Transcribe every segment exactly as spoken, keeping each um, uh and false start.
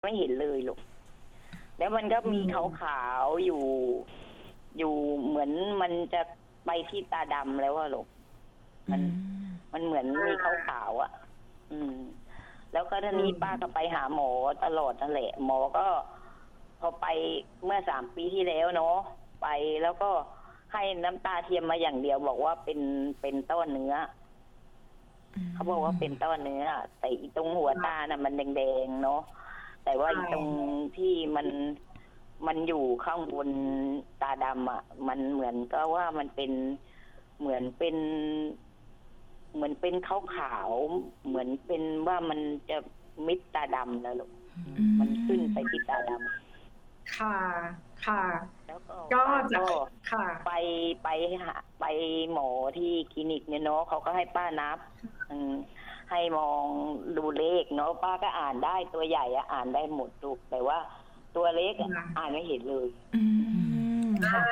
ไม่เห็นเลยลูกแล้วมันก็มีขาวๆอยู่อยู่เหมือนมันจะไปที่ตาดำแล้วอะลูกมันมันเหมือนมีขาวๆอ่ะ อืม แล้วก็ทีนี้ป้าก็ไปหาหมอตลอดนั่นแหละหมอก็พอไปเมื่อสามปีที่แล้วเนาะไปแล้วก็ให้น้ำตาเทียมมาอย่างเดียวบอกว่าเป็นเป็นต้อเนื้อเขาบอกว่าเป็นต้อเนื้อแต่อีตรงหัวตาน่ะมันแดงๆเนาะแต่ว่าอีตรงที่มันมันอยู่ข้างบนตาดำอ่ะมันเหมือนก็ว่ามันเป็นเหมือนเป็นเหมือนเป็นขาวๆเหมือนเป็นว่ามันจะมิดตาดำนะลูกมันขึ้นไปที่ตาดำค่ะค่ะแล้วก็ก็จะค่ะไปไปหาไปหมอที่คลินิกเนี่ยเนาะเขาก็ให้ป้านับให้มองดูเลขเนาะป้าก็อ่านได้ตัวใหญ่อะอ่านได้หมดลูกแต่ว่าตัวเล็กอ่านไม่เห็นเลยค่ะ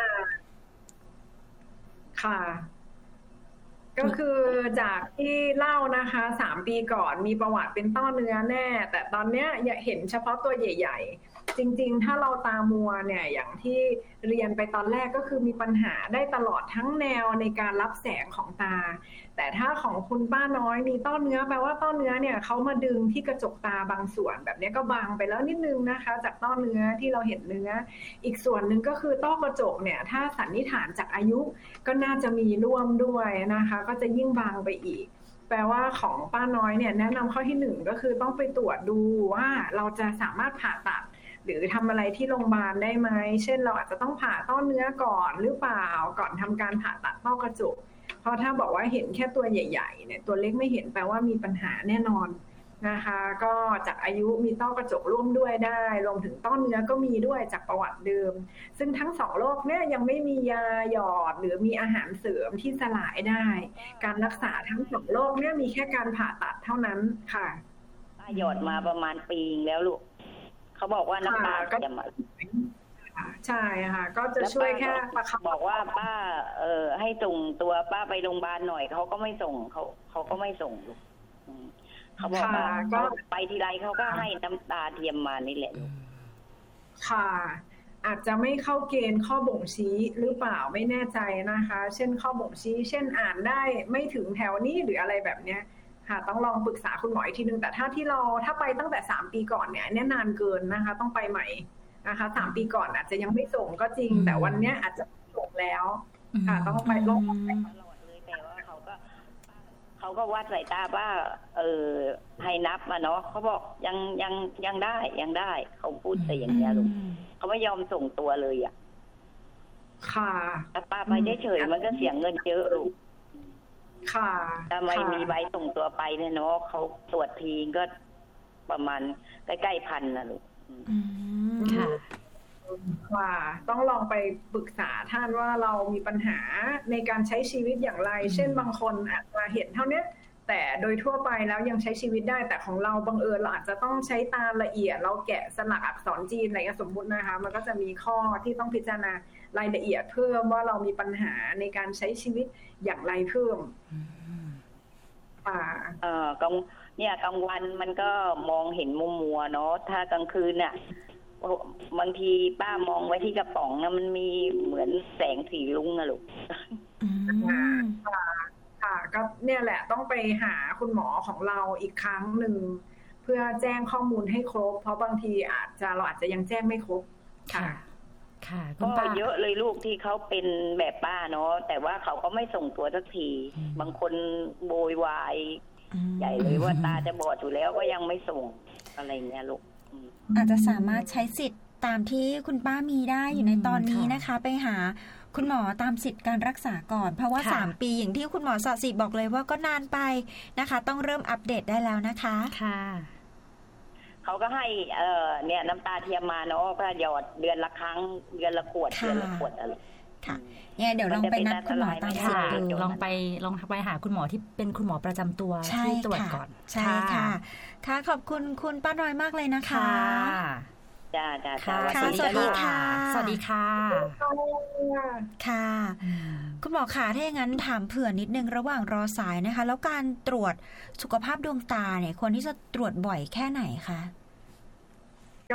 ค่ะก็คือจากที่เล่านะคะสามปีก่อนมีประวัติเป็นต้อเนื้อแน่แต่ตอนเนี้ยอยากเห็นเฉพาะตัวใหญ่ๆจริงๆถ้าเราตามัวเนี่ยอย่างที่เรียนไปตอนแรกก็คือมีปัญหาได้ตลอดทั้งแนวในการรับแสงของตาแต่ถ้าของคุณป้าน้อยมีต้อเนื้อแปลว่าต้อเนื้อเนี่ยเขามาดึงที่กระจกตาบางส่วนแบบนี้ก็บางไปแล้วนิดนึงนะคะจากต้อเนื้อที่เราเห็นเนื้ออีกส่วนหนึ่งก็คือต้อกระจกเนี่ยถ้าสันนิษฐานจากอายุก็น่าจะมีร่วมด้วยนะคะก็จะยิ่งบางไปอีกแปลว่าของป้าน้อยเนี่ยแนะนำข้อที่หนึ่งก็คือต้องไปตรวจดูว่าเราจะสามารถผ่าตัดหรือทำอะไรที่โรงพยาบาลได้ไหมเช่นเราอาจจะต้องผ่าต้อเนื้อก่อนหรือเปล่าก่อนทำการผ่าตัดต้อกระจกเพราะถ้าบอกว่าเห็นแค่ตัวใหญ่ๆเนี่ยตัวเล็กไม่เห็นแปลว่ามีปัญหาแน่นอนนะคะก็จากอายุมีต้อกระจกร่วมด้วยได้รวมถึงต้อเนื้อก็มีด้วยจากประวัติเดิมซึ่งทั้งสองโรคเนี่ยยังไม่มียาหยอดหรือมีอาหารเสริมที่สลายได้การรักษาทั้งสองโรคเนี่ยมีแค่การผ่าตัดเท่านั้นค่ะหยอดมาประมาณปีแล้วลูกเขาบอกว่าน้ำตาจะมาใช่ค่ะก็จะช่วยแค่ประคับบอกว่าป้าเออให้ส่งตัวป้าไปโรงพยาบาลหน่อยเขาก็ไม่ส่งเขาเขาก็ไม่ส่งลูกเขาบอกว่าก็ไปทีไรเขาก็ให้น้ำตาเทียมมานี่แหละค่ะอาจจะไม่เข้าเกณฑ์ข้อบ่งชี้หรือเปล่าไม่แน่ใจนะคะเช่นข้อบ่งชี้เช่นอ่านได้ไม่ถึงแถวนี้หรืออะไรแบบเนี้ยค่ะต้องลองปรึกษาคุณหมออีกทีนึงแต่ถ้าที่เราถ้าไปตั้งแต่สามปีก่อนเนี่ยเนี่ยนานเกินนะคะต้องไปใหม่นะคะสามปีก่อนอาจจะยังไม่ส่งก็จริงแต่วันเนี้ยอาจจะส่งแล้วค่ะต้องไปลงตลอดเลยแต่ว่าเขาก็เขาก็วัดสายตาว่าเออให้นับมาเนาะเขาบอกยังยังยังได้ยังได้เขาพูดแต่อย่างเงี้ยลูกเขาไม่ยอมส่งตัวเลยอ่ะค่ะแต่ป้าไปเฉยๆมันก็เสียเงินเยอะลูกค่ะทำไมมีใบส่งตัวไปเนี่ยเนาะเขาตรวจทีก็ประมาณใกล้ๆพันนะลูกค่ะค่ะต้องลองไปปรึกษาท่านว่าเรามีปัญหาในการใช้ชีวิตอย่างไรเช่นบางคนอาจจะเห็นเท่านี้แต่โดยทั่วไปแล้วยังใช้ชีวิตได้แต่ของเราบังเอิญเราอาจจะต้องใช้ตาละเอียดเราแกะสลักอักษรจีนอะไรสมมุตินะคะมันก็จะมีข้อที่ต้องพิจารณารายละเอียดเพิ่มว่าเรามีปัญหาในการใช้ชีวิตอย่างไรเพิ่มอ่าเออกลางเนี่ยกลางวันมันก็มองเห็นมุมมัวเนาะถ้ากลางคืนน่ะบางทีป้ามองไว้ที่กระป๋องนะมันมีเหมือนแสงสีรุ้งนะลูกค่ะค่ะก็เนี่ยแหละต้องไปหาคุณหมอของเราอีกครั้งหนึ่งเพื่อแจ้งข้อมูลให้ครบเพราะบางทีอาจจะเราอาจจะยังแจ้งไม่ครบค่ะค่ะก็เยอะเลยลูกที่เขาเป็นแบบป้าเนาะแต่ว่าเขาก็ไม่ส่งตัวสักทีบางคนโวยวายใหญ่เลยว่าตาจะบอดอยู่แล้วก็ยังไม่ส่งอะไรเงี้ยลูกอาจจะสามารถใช้สิทธิ์ตามที่คุณป้ามีได้อยู่ในตอนนี้นะคะไปหาคุณหมอตามสิทธิ์การรักษาก่อนเพราะว่าสามปีอย่างที่คุณหมอสอสิบอกเลยว่าก็นานไปนะคะต้องเริ่มอัปเดตได้แล้วนะคะค่ะเขาก็ให้เอ่อเนี่ยน้ำตาเทียมมาเนาะก็หยอดเดือนละครั้งเดือนละขวดเดือนละขวดอะไรค่ะเนี่ยเดี๋ยวลองไปนัดคุณหมอตามสิทธิ์ดูลองไปลองไปหาคุณหมอที่เป็นคุณหมอประจำตัวที่ตรวจก่อนใช่ค่ะค่ะขอบคุณคุณป้าน้อยมากเลยนะคะจ้าจ้าค่ะสวัสดีค่ะสวัสดีค่ะค่ะคุณหมอคะถ้าอย่างนั้นถามเผื่อนิดนึงระหว่างรอสายนะคะแล้วการตรวจสุขภาพดวงตาเนี่ยควรที่จะตรวจบ่อยแค่ไหนคะ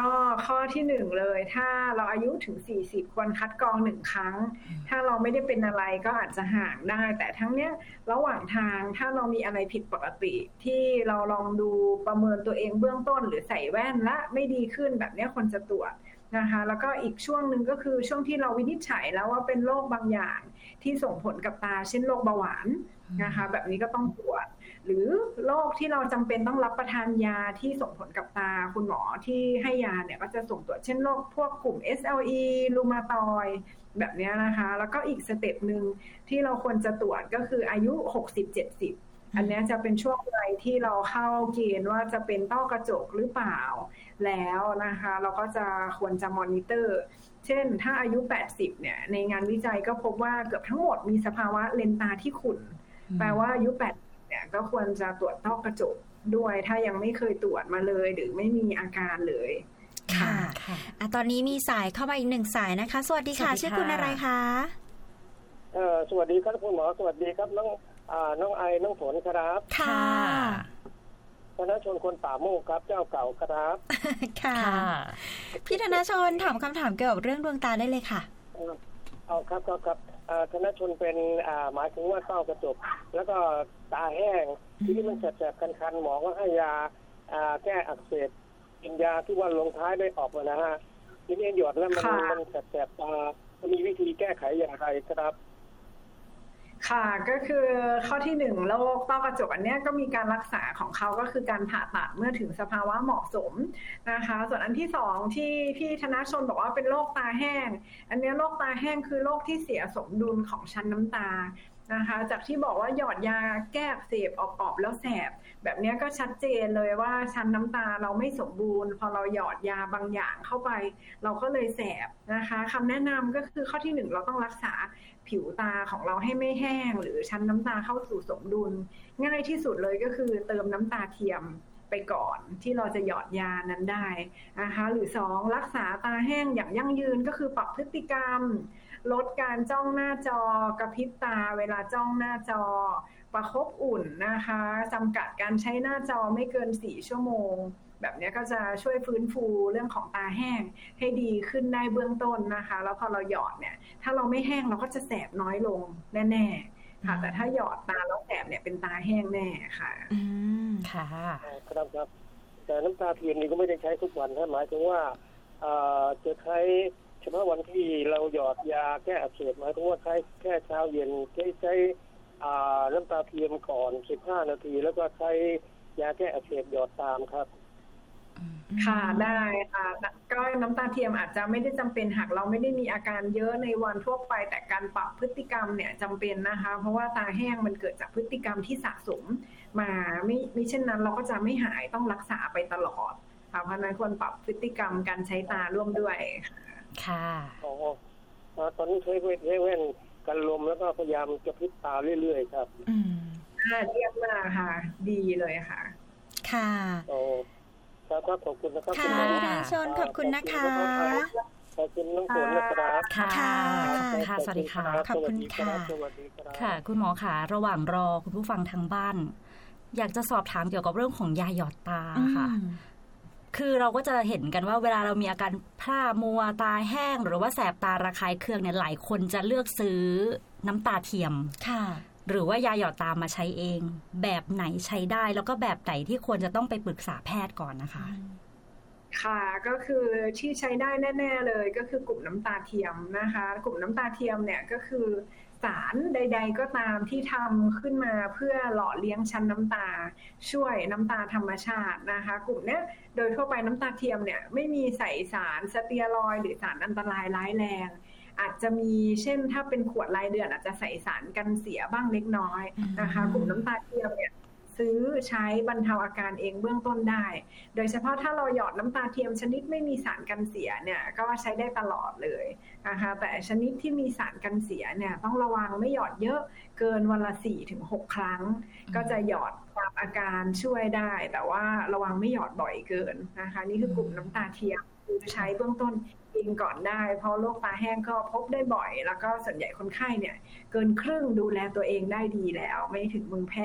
ข้อที่หนึ่งเลยถ้าเราอายุถึงสี่สิบควรคัดกรองหนึ่งครั้งถ้าเราไม่ได้เป็นอะไรก็อาจจะห่างได้แต่ทั้งเนี้ยระหว่างทางถ้าเรามีอะไรผิดปกติที่เราลองดูประเมินตัวเองเบื้องต้นหรือใส่แว่นและไม่ดีขึ้นแบบนี้ควรจะตรวจนะคะแล้วก็อีกช่วงหนึ่งก็คือช่วงที่เราวินิจฉัยแล้วว่าเป็นโรคบางอย่างที่ส่งผลกับตาเช่นโรคเบาหวานนะคะแบบนี้ก็ต้องตรวจหรือโรคที่เราจำเป็นต้องรับประทานยาที่ส่งผลกับตาคุณหมอที่ให้ยาเนี่ยก็จะส่งตรวจเช่นโรคพวกกลุ่ม เอส แอล อี รูมาตอยด์แบบนี้นะคะแล้วก็อีกสเต็ปหนึ่งที่เราควรจะตรวจก็คืออายุ หกสิบ เจ็ดสิบ อันนี้จะเป็นช่วงวัยที่เราเข้าเกณฑ์ว่าจะเป็นต้อกระจกหรือเปล่าแล้วนะคะเราก็จะควรจะมอนิเตอร์เช่นถ้าอายุแปดสิบเนี่ยในงานวิจัยก็พบว่าเกือบทั้งหมดมีสภาวะเลนส์ตาที่ขุ่นแปลว่าอายุแปดสิบเนี่ยก็ควรจะตรวจต้อกระจกด้วยถ้ายังไม่เคยตรวจมาเลยหรือไม่มีอาการเลยค่ะอ่ะตอนนี้มีสายเข้ามาอีกหนึ่งสายนะคะสวัสดีค่ะชื่อคุณอะไรคะเอ่อสวัสดีครับคุณหมอสวัสดีครับน้องอ่าน้องไอน้องฝนครับค่ะธนชนคนป่าโมกครับเจ้าเก่าครับค่ะพี่ธนชนถามคำถามเกี่ยวกับเรื่องดวงตาได้เลยค่ะเอาครับครับครับธนชนเป็นอ่าหมายถึงว่าต้อกระจกแล้วก็ตาแห้งที่มันแสบๆคันๆหมอก็ให้ยาอ่าแก้อักเสบกินยาที่ว่าลงท้ายได้ออกนะฮะทีนี้หยดแล้วมันมันแสบๆตามีวิธีแก้ไขอย่างไรครับค่ะก็คือข้อที่หนึ่งโรคต้อกระจกอันนี้ก็มีการรักษาของเขาก็คือการผ่าตัดเมื่อถึงสภาวะเหมาะสมนะคะส่วนอันที่สองที่พี่ธนชนบอกว่าเป็นโรคตาแห้งอันนี้โรคตาแห้งคือโรคที่เสียสมดุลของชั้นน้ำตานะคะจากที่บอกว่าหยอดยาแก้อักเสบออกๆแล้วแสบแบบนี้ก็ชัดเจนเลยว่าชั้นน้ำตาเราไม่สมบูรณ์พอเราหยอดยาบางอย่างเข้าไปเราก็เลยแสบนะคะคำแนะนำก็คือข้อที่หนึ่งเราต้องรักษาผิวตาของเราให้ไม่แห้งหรือชั้นน้ำตาเข้าสู่สมดุลง่ายที่สุดเลยก็คือเติมน้ำตาเทียมไปก่อนที่เราจะหยอดยานั้นได้นะคะหรือสองรักษาตาแห้งอย่างยั่งยืนก็คือปรับพฤติกรรมลดการจ้องหน้าจอกระพริบตาเวลาจ้องหน้าจอประคบอุ่นนะคะจำกัดการใช้หน้าจอไม่เกินสี่ชั่วโมงแบบนี้ก็จะช่วยฟื้นฟูเรื่องของตาแห้งให้ดีขึ้นได้เบื้องต้นนะคะแล้วพอเราหยอดเนี่ยถ้าเราไม่แห้งเราก็จะแสบน้อยลงแน่ๆค่ะแต่ถ้าหยอดตาแล้วแสบเนี่ยเป็นตาแห้งแน่ค่ะอืมค่ะครับครับแต่น้ำตาเทียมนี่ก็ไม่ได้ใช้ทุกวันนะหมายถึงว่าจะใช้เฉพาะวันที่เราหยอดยาแก้อักเสบหมายถึงว่าใช้แค่เช้าเย็นใช้ใช้น้ำตาเทียมก่อนสิบห้านาทีแล้วก็ใช้ยาแก้อักเสบหยอดตามครับค่ะได้ค่ะก็น้ำตาเทียมอาจจะไม่ได้จำเป็นหากเราไม่ได้มีอาการเยอะในวันทั่วไปแต่การปรับพฤติกรรมเนี่ยจำเป็นนะคะเพราะว่าตาแห้งมันเกิดจากพฤติกรรมที่สะสมมาไม่ไม่เช่นนั้นเราก็จะไม่หายต้องรักษาไปตลอดค่ะเพราะนั้นควรปรับพฤติกรรมการใช้ตาร่วมด้วยค่ะอ๋อตอนนี้ใช้ใช้แว่นกันลมแล้วก็พยายามกระพริบตาเรื่อยๆครับอืมค่ะเยี่ยมมากค่ะดีเลยค่ะค่ะโอ้ครับขอบคุณนะครับคุณธนชนขอบคุณนะคะขอบคุณน้องฝนนะครับค่ะค่ะสวัสดีค่ะขอบคุณค่ะค่ะคุณหมอค่ะระหว่างรอคุณผู้ฟังทางบ้านอยากจะสอบถามเกี่ยวกับเรื่องของยาหยอดตาค่ะคือเราก็จะเห็นกันว่าเวลาเรามีอาการพร่ามัวตาแห้งหรือว่าแสบตาระคายเคืองเนี่ยหลายคนจะเลือกซื้อน้ำตาเทียมค่ะหรือว่ายาหยอดตามาใช้เองแบบไหนใช้ได้แล้วก็แบบไหนที่ควรจะต้องไปปรึกษาแพทย์ก่อนนะคะค่ะก็คือที่ใช้ได้แน่ๆเลยก็คือกลุ่มน้ำตาเทียมนะคะกลุ่มน้ำตาเทียมเนี่ยก็คือสารใดๆก็ตามที่ทำขึ้นมาเพื่อหล่อเลี้ยงชั้นน้ำตาช่วยน้ำตาธรรมชาตินะคะกลุ่มเนี้ยโดยทั่วไปน้ำตาเทียมเนี่ยไม่มีใส่สารสเตียรอยด์หรือสารอันตรายร้ายแรงอาจจะมีเช่นถ้าเป็นขวดรายเดือนอาจจะใส่สารกันเสียบ้างเล็กน้อยนะคะกลุ่มน้ำตาเทียมเนี่ยซื้อใช้บรรเทาอาการเองเบื้องต้นได้โดยเฉพาะถ้าเราหยอดน้ำตาเทียมชนิดไม่มีสารกันเสียเนี่ยก็ใช้ได้ตลอดเลยนะคะแต่ชนิดที่มีสารกันเสียเนี่ยต้องระวังไม่หยอดเยอะเกินวันละ สี่ถึงหก ครั้งก็จะหยอดตามอาการช่วยได้แต่ว่าระวังไม่หยอดบ่อยเกินนะคะนี่คือกลุ่มน้ำตาเทียมคือใช้เบื้องต้นเองก่อนได้เพราะโรคตาแห้งก็พบได้บ่อยแล้วก็ส่วนใหญ่คนไข้เนี่ยเกินครึ่งดูแลตัวเองได้ดีแล้วไม่ถึงมือแพทย์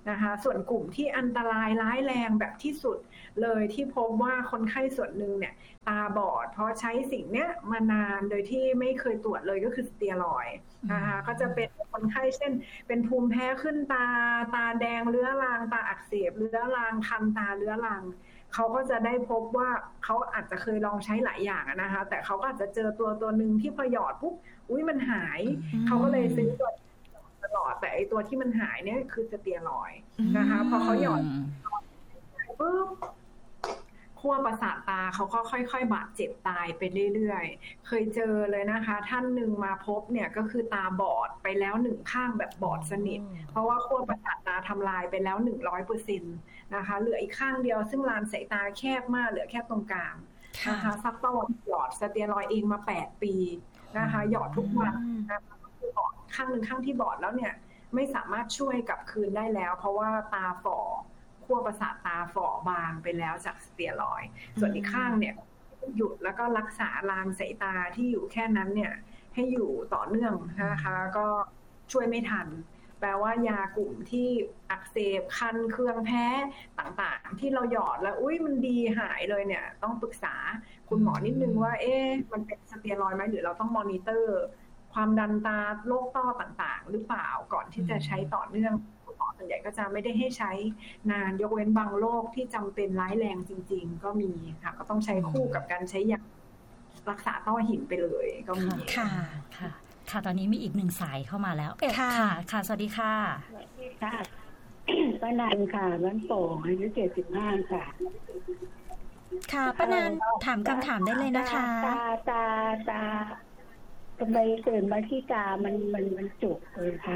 นะคะส่วนกลุ่มที่อันตรายร้ายแรงแบบที่สุดเลยที่พบว่าคนไข้ส่วนหนึ่งเนี่ยตาบอดเพราะใช้สิ่งเนี้ยมานานโดยที่ไม่เคยตรวจเลยก็คือสเตียรอยด์นะคะก็จะเป็นคนไข้เช่นเป็นภูมิแพ้ขึ้นตาตาแดงเรื้อรังตาอักเสบเรื้อรังคันตาเรื้อรังเขาก็จะได้พบว่าเขาอาจจะเคยลองใช้หลายอย่างนะคะแต่เขาก็อาจจะเจอตัวตัวหนึ่งที่พอหยอดปุ๊บอุ้ยมันหายเขาก็เลยซื้อตัวตลอดแต่ไอตัวที่มันหายเนี่ยคือสเตียรอยด์นะคะพอเขาหยอดปุ๊บขั้วประสาทตาเขาก็ค่อยๆบาดเจ็บตายไปเรื่อยๆเคยเจอเลยนะคะท่านหนึ่งมาพบเนี่ยก็คือตาบอดไปแล้วหนึ่งข้างแบบบอดสนิทเพราะว่าขั้วประสาทตาทำลายไปแล้ว หนึ่งร้อยเปอร์เซ็นต์ นะคะเหลืออีกข้างเดียวซึ่งลานสายตาแคบมากเหลือแค่ตรงกลางนะคะซักประวัติหยอดสเตียรอยด์เองมาแปดปีนะคะหยอดทุกวันนะคะคือบอดข้างหนึ่งข้างที่บอดแล้วเนี่ยไม่สามารถช่วยกลับคืนได้แล้วเพราะว่าตาฝ่อขั้วประสาทตาฝ่อบางไปแล้วจากสเตียรอยด์ส่วนอีกข้างเนี่ยหยุดแล้วก็รักษาลานสายตาที่อยู่แค่นั้นเนี่ยให้อยู่ต่อเนื่องนะคะก็ช่วยไม่ทันแปลว่ายากลุ่มที่อักเสบคันเคืองแพ้ต่างๆที่เราหยอดแล้วอุ้ยมันดีหายเลยเนี่ยต้องปรึกษาคุณหมอนิดนึงว่าเอ๊ะมันเป็นสเตียรอยด์ไหมหรือเราต้องมอนิเตอร์ความดันตาโรคต้อต่างๆหรือเปล่าก่อนที่จะใช้ต่อเนื่องคุณหมอส่วนใหญ่ก็จะไม่ได้ให้ใช้นานยกเว้นบางโรคที่จำเป็นร้ายแรงจริงๆก็มีค่ะก็ต้องใช้คู่กับการใช้ยารักษาต้อหินไปเลยก็มีค่ะค่ะค่ะตอนนี้มีอีกหนึ่งสายเข้ามาแล้วค่ะค่ะสวัสดีค่ะสวัสดีค่ะป้านันค่ะบ้านโป่งอายุเจ็ดสิบห้าค่ะค่ะป้านันถามคำถามได้เลยนะคะตาตาตาทำไมตื่นมาที่ตามันมันมันจุกเลยค่ะ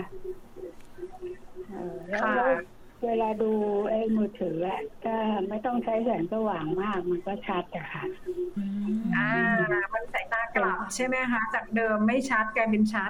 แล้วเวลาดูไอ้มือถืออ่ะก็ไม่ต้องใช้แสงสว่างมากมันก็ชัดอะค่ะอ่ามันสายตากลับใช่ไหมคะจากเดิมไม่ชัดกลายเป็นชัด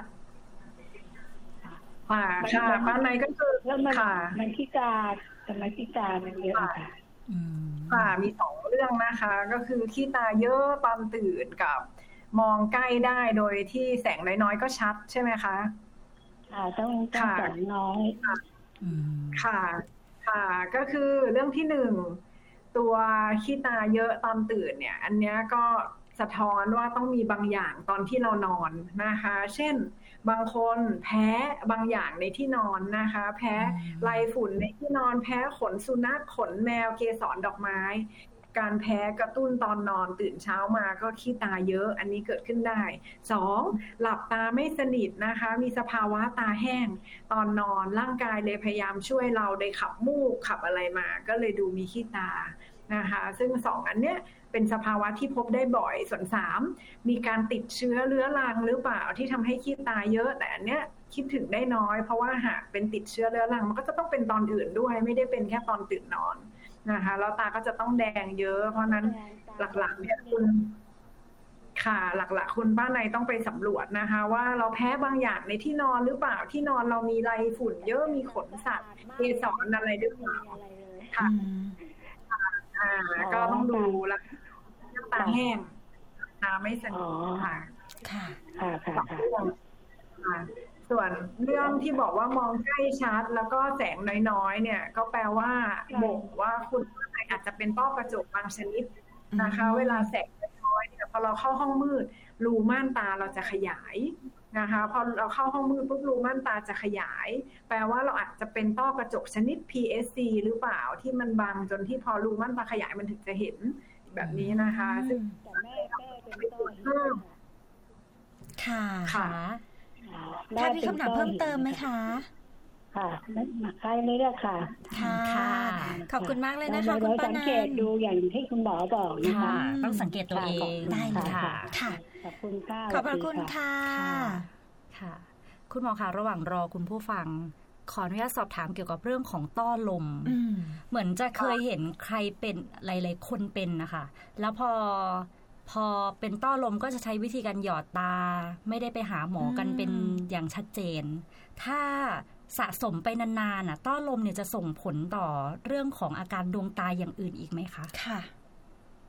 ค่ะค่ะป้าในก็คือแล้วมันมันที่ตาทำไมที่ตามันเยอะค่ะค่ะมีสองเรื่องนะคะก็คือที่ตาเยอะตอนตื่นกับมองใกล้ได้โดยที่แสงน้อยๆก็ชัดใช่ไหมคะค่ะต้องต้องแสงน้อยค่ะค่ะก็คือเรื่องที่หนึ่งตัวขี้ตาเยอะตอนตื่นเนี่ยอันนี้ก็สะท้อนว่าต้องมีบางอย่างตอนที่เรานอนนะคะเช่นบางคนแพ้บางอย่างในที่นอนนะคะแพ้ไรฝุ่นในที่นอนแพ้ขนสุนัขขนแมวเกสรดอกไม้การแพ้กระตุ้นตอนนอนตื่นเช้ามาก็ขี้ตาเยอะอันนี้เกิดขึ้นได้สองหลับตาไม่สนิทนะคะมีสภาวะตาแห้งตอนนอนร่างกายเลยพยายามช่วยเราได้ขับมูกขับอะไรมาก็เลยดูมีขี้ตานะคะซึ่งสองอันเนี้ยเป็นสภาวะที่พบได้บ่อยส่วนสามมีการติดเชื้อเรื้อรังหรือเปล่าที่ทำให้ขี้ตาเยอะแต่อันเนี้ยคิดถึงได้น้อยเพราะว่าหากเป็นติดเชื้อเรื้อรังมันก็จะต้องเป็นตอนอื่นด้วยไม่ได้เป็นแค่ตอนตื่นนอนนะคะแล้วตาก็จะต้องแดงเยอะเพราะนั้นหลักๆเนี่ยคุณค่ะหลักๆคุณป้าในต้องไปสำรวจนะคะว่าเราแพ้บางอย่างในที่นอนหรือเปล่าที่นอนเรามีไรฝุ่นเยอะมีขนสัตว์เกสรอะไรหรือเปล่าค่ะอ่าก็ต้องดูแล้วตาแห้งตาไม่สนิทค่ะค่ะค่ะค่ะส่วนเรื่องที่บอกว่ามองใกล้ชัดแล้วก็แสงน้อยๆเนี่ยก็แปลว่าบ่งว่าคุณอาจจะเป็นต้อกระจกบางชนิดนะคะเวลาแสงน้อยเนี่ยพอเราเข้าห้องมืดรูม่านตาเราจะขยายนะคะพอเราเข้าห้องมืดปุ๊บรูม่านตาจะขยายแปลว่าเราอาจจะเป็นต้อกระจกชนิด พี เอส ซี หรือเปล่าที่มันบังจนที่พอรูม่านตาขยายมันถึงจะเห็นแบบนี้นะคะซึ่งแม่แม่เป็นต้อค่ะค่ะถ้ามีคำถามเพิ่มเติมไหมคะค่ะมาใกล้นี้แล้วค่ะค่ะขอบคุณมากเลยนะคะคุณป้านันสังเกตดูอย่างที่คุณหมอบอกนะคะต้องสังเกตตัวเองได้เลยค่ะค่ะขอบคุณค่ะขอบคุณค่ะค่ะคุณหมอคะระหว่างรอคุณผู้ฟังขออนุญาตสอบถามเกี่ยวกับเรื่องของต้อลมเหมือนจะเคยเห็นใครเป็นหลายๆคนเป็นนะคะแล้วพอพอเป็นต้อลมก็จะใช้วิธีการหยอดตาไม่ได้ไปหาหมอกันเป็นอย่างชัดเจนถ้าสะสมไปนานๆน่ะต้อลมเนี่ยจะส่งผลต่อเรื่องของอาการดวงตาอย่างอื่นอีกไหมคะค่ะ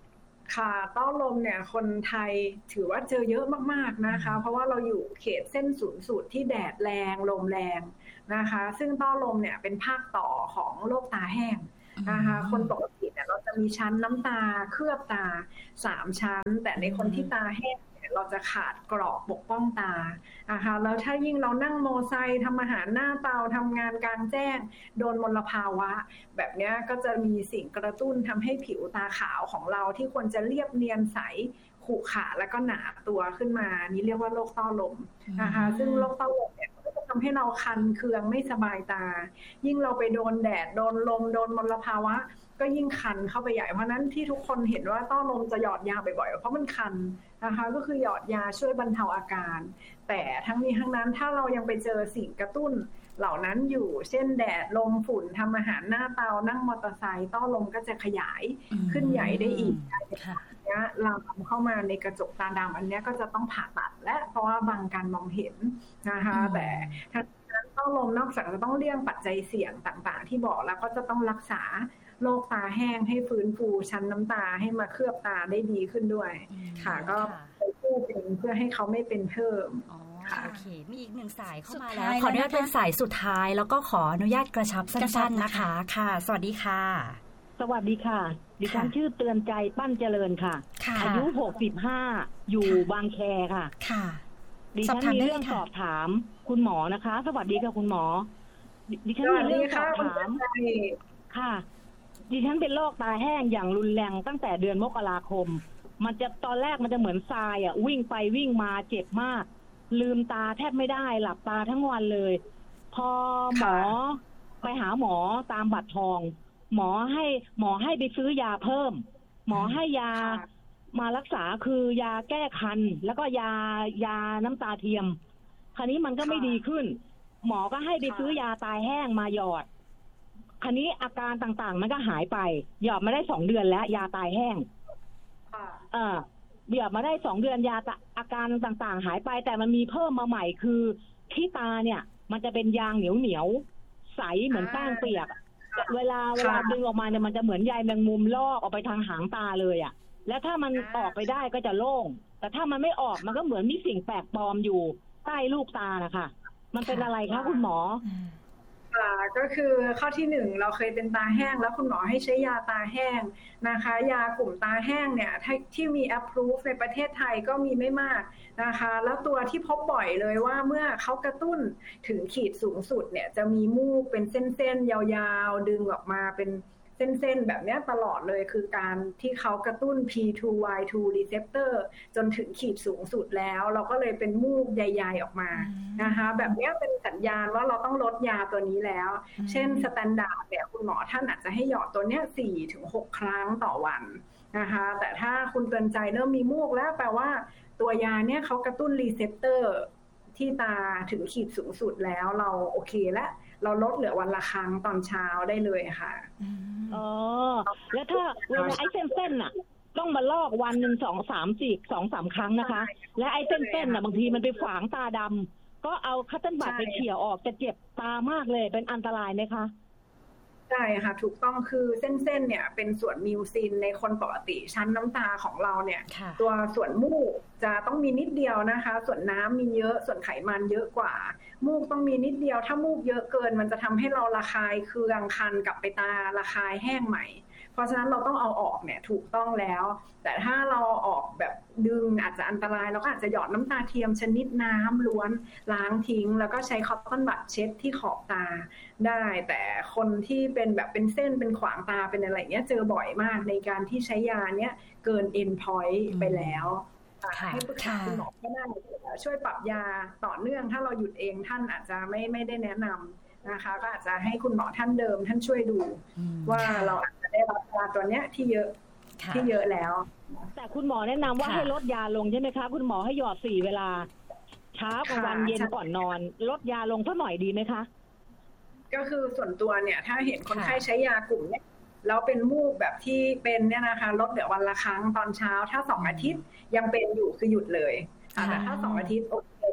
ค่ะต้อลมเนี่ยคนไทยถือว่าเจอเยอะมากๆนะคะเพราะว่าเราอยู่เขตเส้นศูนย์สูตรที่แดดแรงลมแรงนะคะซึ่งต้อลมเนี่ยเป็นภาคต่อของโรคตาแห้งนะคะคนปกติเนี่ยเราจะมีชั้นน้ำตาเคลือบตาสามชั้นแต่ในคนที่ตาแห้งเราจะขาดเกราะปกป้องตานะคะแล้วถ้ายิ่งเรานั่งโมไซค์ทำอาหารหน้าเตาทำงานกลางแจ้งโดนมลภาวะแบบนี้ก็จะมีสิ่งกระตุ้นทำให้ผิวตาขาวของเราที่ควรจะเรียบเนียนใสขรุขระแล้วก็หนาตัวขึ้นมานี่เรียกว่าโรคต้อลมนะคะซึ่งโรคต้อลมเนี่ยก็จะทำให้เราคันเคืองไม่สบายตายิ่งเราไปโดนแดดโดนลมโดนมลภาวะก็ยิ่งคันเข้าไปใหญ่เพราะนั้นที่ทุกคนเห็นว่าต้อลมจะหยอดยาบ่อยๆเพราะมันคันนะคะก็คือหยอดยาช่วยบรรเทาอาการแต่ทั้งนี้ทั้งนั้นถ้าเรายังไปเจอสิ่งกระตุ้นเหล่านั้นอยู่เช่นแดดลมฝุ่นทำอาหารหน้าเตานั่งมอเตอร์ไซค์ต้อลมก็จะขยายขึ้นใหญ่ได้อีกเนี้ยเราเข้ามาในกระจกตาดำอันนี้ก็จะต้องผ่าตัดและเพราะว่าบังการมองเห็นนะคะแต่ทั้งนั้นต้อลมนอกจากจะต้องเลี่ยงปัจจัยเสี่ยงต่างๆที่บอกแล้วก็จะต้องรักษาโรคตาแห้งให้ฟื้นฟูชั้นน้ำตาให้มาเคลือบตาได้ดีขึ้นด้วยค่ะก็ไปกู้เป็นเพื่อให้เขาไม่เป็นเพิ่มโอเคมีอีกหนึ่งสายเข้ามาแล้วขออนุญาตเป็นสายสุดท้ายแล้วก็ขออนุญาตกระชับสั้นๆนะคะค่ะสวัสดีค่ะสวัสดีค่ะดิฉันชื่อเตือนใจปั้นเจริญค่ะอายุหกสิบห้าอยู่บางแคค่ะค่ะดิฉันมีเรื่องสอบถามคุณหมอนะคะสวัสดีค่ะคุณหมอดิฉันมีเรื่องสอบถามค่ะดิฉันเป็นโรคตาแห้งอย่างรุนแรงตั้งแต่เดือนมกราคมมันจะตอนแรกมันจะเหมือนทรายอ่ะวิ่งไปวิ่งมาเจ็บมากลืมตาแทบไม่ได้หลับตาทั้งวันเลยพอหมอไปหาหมอตามบัตรทองหมอให้หมอให้ไปซื้อยาเพิ่มหมอให้ยามารักษาคือยาแก้คันแล้วก็ยายาน้ำตาเทียมคราวนี้มันก็ไม่ดีขึ้นหมอก็ให้ไปซื้อยาตาแห้งมาหยอดคราวนี้อาการต่างๆมันก็หายไปหยอดมาได้สองเดือนแล้วยาตาแห้งเออเดี๋ยวมาได้สองเดือนยาอาการต่างๆหายไปแต่มันมีเพิ่มมาใหม่คือที่ตาเนี่ยมันจะเป็นยางเหนียวเหนียวใสเหมือนแป้งเปียกเวลาเวลาดึงออกมาเนี่ยมันจะเหมือนใยแมงมุมลอกออกไปทางหางตาเลยอ่ะแล้วถ้ามันออกไปได้ก็จะโล่งแต่ถ้ามันไม่ออกมันก็เหมือนมีสิ่งแปลกปลอมอยู่ใต้ลูกตานะคะมันเป็นอะไรคะคุณหมอก็คือข้อที่หนึ่งเราเคยเป็นตาแห้งแล้วคุณหมอให้ใช้ยาตาแห้งนะคะยากลุ่มตาแห้งเนี่ยที่มี approve ในประเทศไทยก็มีไม่มากนะคะแล้วตัวที่พบบ่อยเลยว่าเมื่อเขากระตุ้นถึงขีดสูงสุดเนี่ยจะมีมูกเป็นเส้นๆยาวๆดึงออกมาเป็นเส้นๆแบบนี้ตลอดเลยคือการที่เขากระตุ้น พี ทู วาย ทู receptor จนถึงขีดสูงสุดแล้วเราก็เลยเป็นมูกใหญ่ๆออกมานะคะแบบนี้เป็นสัญญาณว่าเราต้องลดยาตัวนี้แล้วเช่นสแตนดาร์ดเนี่ยคุณหมอท่านอาจจะให้หยอดตัวเนี้ย สี่ถึงหก ครั้งต่อวันนะคะแต่ถ้าคุณเตือนใจเริ่มมีมูกแล้วแปลว่าตัวยาเนี่ยเขากระตุ้น receptor ที่ตาถึงขีดสูงสุดแล้วเราโอเคแล้วเราลดเหลือวันละครั้งตอนเช้าได้เลยค่ะอ๋อแล้วถ้าเวลาไอ้เส้นๆน่ะต้องมาลอกวันหนึ่งสองสามสี่สองสามครั้งนะคะและไอ้เส้นๆน่ะบางทีมันไปฝังตาดำก็เอาคัตเติ้ลบัตไปเขี่ยออกจะเจ็บตามากเลยเป็นอันตรายไหมคะใช่ค่ะถูกต้องคือเส้นๆเนี่ยเป็นส่วนมิวซินในคนปกติชั้นน้ำตาของเราเนี่ยตัวส่วนมูกจะต้องมีนิดเดียวนะคะส่วนน้ำมีเยอะส่วนไขมันเยอะกว่ามูกต้องมีนิดเดียวถ้ามูกเยอะเกินมันจะทำให้เราระคายเคืองคันกลับไปตาระคายแห้งใหม่เพราะฉะนั้นเราต้องเอาออกเนี่ยถูกต้องแล้วแต่ถ้าเราออกแบบดึงอาจจะอันตรายเราก็อาจจะหยอดน้ำตาเทียมชนิดน้ำล้วนล้างทิ้งแล้วก็ใช้คอตตอนบัดเช็ดที่ขอบตาได้แต่คนที่เป็นแบบเป็นเส้นเป็นขวางตาเป็นอะไรเงี้ยเจอบ่อยมากในการที่ใช้ยาเนี้ยเกิน end point ไปแล้วให้ปรึกษาคุณหมอก็ได้ช่วยปรับยาต่อเนื่องถ้าเราหยุดเองท่านอาจจะไม่ไม่ได้แนะนำนะคะก็อาจจะให้คุณหมอท่านเดิมท่านช่วยดูว่าเราอาจจะได้รับยาตัวเนี้ยที่เยอะที่เยอะแล้วแต่คุณหมอแนะนำว่าให้ลดยาลงใช่ไหมคะคุณหมอให้หยอดสี่เวลาเช้ากลางวันเย็นก่อนนอนลดยาลงสักหน่อยดีไหมคะก็คือส่วนตัวเนี่ยถ้าเห็นคนไข้ใช้ยากลุ่มเนี้ยแล้วเป็นมูกแบบที่เป็นเนี่ยนะคะลดเหลือวันละครั้งตอนเช้าถ้าสองอาทิตย์ยังเป็นอยู่คือหยุดเลยแต่ถ้าสองอาทิตย์โอเค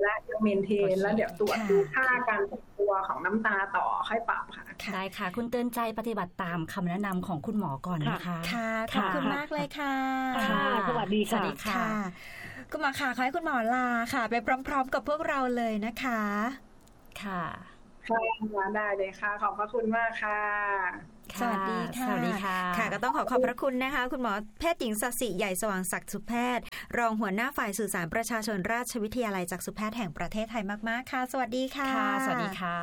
และยังเมนเทนแล้วเดี๋ยวตรวจดูค่าการตกตัวของน้ำตาต่อค่อยปรับค่ะได้ค่ะคุณเตือนใจปฏิบัติตามคำแนะนำของคุณหมอก่อนนะคะค่ะขอบคุณมากเลยค่ะสวัสดีค่ะสวัสดีค่ะคุณหมอค่ะขอให้คุณหมอลาค่ะไปพร้อมๆกับพวกเราเลยนะคะค่ะค่ะได้เลยค่ะขอบพระคุณมากค่ะสวัสดีค่ะสวัสดีค่ะค่ะก็ต้องขอขอบพระคุณนะคะคุณหมอแพทย์หญิงศศิใหญ่สว่างศักดิ์สุแพทย์รองหัวหน้าฝ่ายสื่อสารประชาชนราชวิทยาลัยจักษุแพทย์แห่งประเทศไทยมากๆค่ะสวัสดีค่ะสวัสดีค่ะ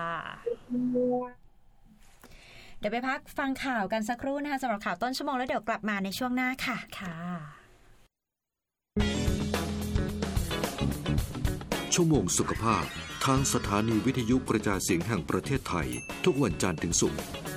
เดี๋ยวไปพักฟังข่าวกันสักครู่นะคะสำหรับข่าวต้นชั่วโมงแล้วเดี๋ยวกลับมาในช่วงหน้าค่ะค่ะชั่วโมงสุขภาพทางสถานีวิทยุกระจายเสียงแห่งประเทศไทยทุกวันจันทร์ถึงศุกร์